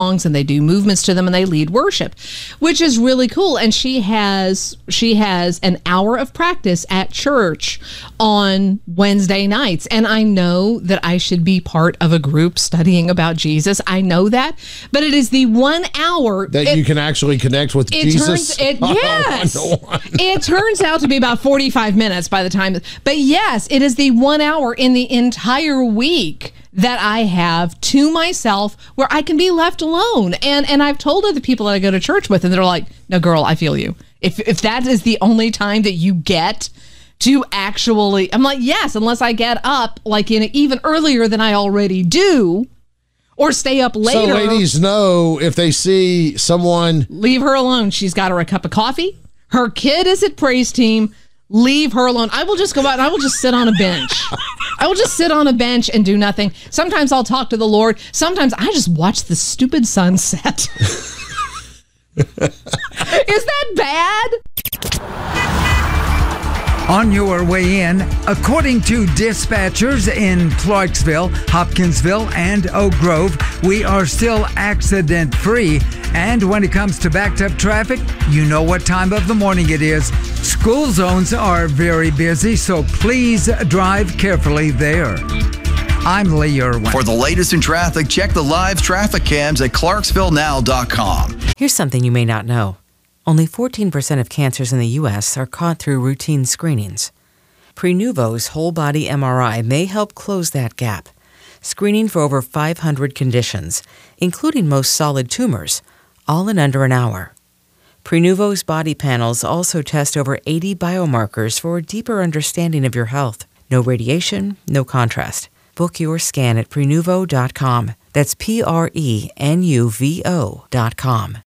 and they do movements to them and they lead worship, which is really cool. And she has an hour of practice at church on Wednesday nights. And I know that I should be part of a group studying about Jesus. I know that, but it is the 1 hour that you can actually connect with Jesus. Yes. It turns out to be about 45 minutes by the time. But yes, it is the 1 hour in the entire week that I have to myself where I can be left alone. And I've told other people that I go to church with, and they're like, no, girl, I feel you. If that is the only time that you get to actually, I'm like, yes, unless I get up like even earlier than I already do, or stay up later. So ladies know if they see someone, leave her alone. She's got her a cup of coffee. Her kid is at praise team. Leave her alone. I will just go out and I will just sit on a bench. I will just sit on a bench and do nothing. Sometimes I'll talk to the Lord. Sometimes I just watch the stupid sunset. Is that bad? On your way in, according to dispatchers in Clarksville, Hopkinsville, and Oak Grove, we are still accident-free. And when it comes to backed-up traffic, you know what time of the morning it is. School zones are very busy, so please drive carefully there. I'm Lee Irwin. For the latest in traffic, check the live traffic cams at ClarksvilleNow.com. Here's something you may not know. Only 14% of cancers in the U.S. are caught through routine screenings. Prenuvo's whole-body MRI may help close that gap, screening for over 500 conditions, including most solid tumors, all in under an hour. Prenuvo's body panels also test over 80 biomarkers for a deeper understanding of your health. No radiation, no contrast. Book your scan at Prenuvo.com. That's Prenuvo.com.